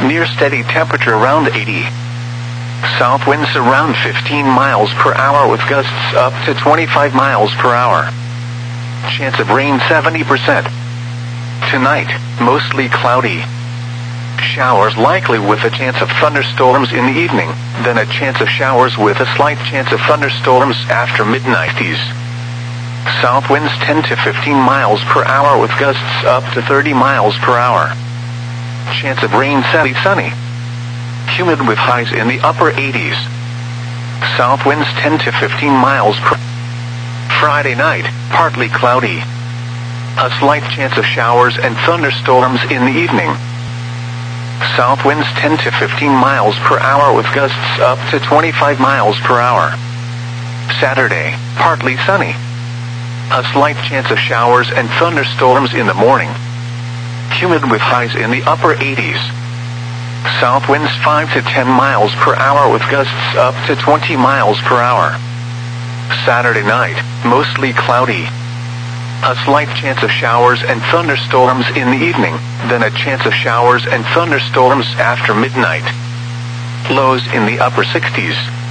near steady temperature around 80. South winds around 15 miles per hour with gusts up to 25 miles per hour. Chance of rain 70%. Tonight, mostly cloudy. Showers likely with a chance of thunderstorms in the evening, then a chance of showers with a slight chance of thunderstorms after midnight. South winds 10 to 15 miles per hour with gusts up to 30 miles per hour. Chance of rain sunny. Humid with highs in the upper 80s. South winds 10 to 15 miles per hour. Friday night, partly cloudy. A slight chance of showers and thunderstorms in the evening. South winds 10 to 15 miles per hour with gusts up to 25 miles per hour. Saturday, partly sunny. A slight chance of showers and thunderstorms in the morning. Humid with highs in the upper 80s. South winds 5 to 10 miles per hour with gusts up to 20 miles per hour. Saturday night, mostly cloudy. A slight chance of showers and thunderstorms in the evening, then a chance of showers and thunderstorms after midnight. Lows in the upper 60s.